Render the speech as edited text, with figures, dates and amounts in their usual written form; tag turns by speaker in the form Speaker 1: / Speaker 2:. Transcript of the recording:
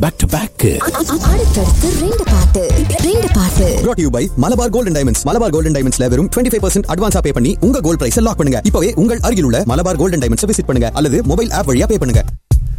Speaker 1: Back to back.
Speaker 2: அடுத்தடுத்து ரெண்டு பாட்டு
Speaker 3: brought to you by Malabar golden diamonds. Malabar golden டைமண்ட்ஸ்ல வெறும் 25% அட்வான்ஸா பே பண்ணி உங்க கோல்ட் பிரைஸ் லாக் பண்ணுங்க. இப்பவே உங்கள் அருகில் உள்ள மலபார் கோல்டன் டைமண்ட்ஸ் விசிட் பண்ணுங்க அல்லது மொபைல் ஆப் வழியா பே பண்ணுங்க.